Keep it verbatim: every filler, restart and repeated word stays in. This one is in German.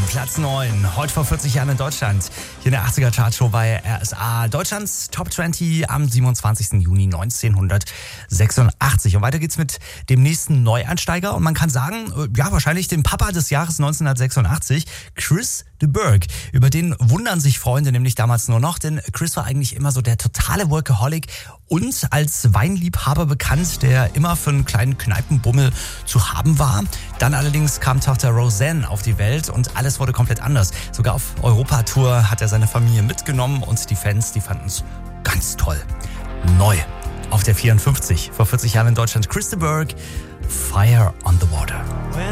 Platz neun. Heute vor vierzig Jahren in Deutschland. Hier in der achtziger Chartshow bei R S A. Deutschlands Top zwanzig am siebenundzwanzigsten Juni neunzehnhundertsechsundachtzig. Und weiter geht's mit dem nächsten Neueinsteiger. Und man kann sagen, ja, wahrscheinlich dem Papa des Jahres neunzehnhundertsechsundachtzig, Chris de Burgh. Über den wundern sich Freunde nämlich damals nur noch, denn Chris war eigentlich immer so der totale Workaholic und als Weinliebhaber bekannt, der immer für einen kleinen Kneipenbummel zu haben war. Dann allerdings kam Tochter Roseanne auf die Welt und alles wurde komplett anders. Sogar auf Europatour hat er seine Familie mitgenommen und die Fans, die fanden es ganz toll. Neu auf der vierundfünfzig, vor vierzig Jahren in Deutschland, Chris de Burgh, Fire on the Water.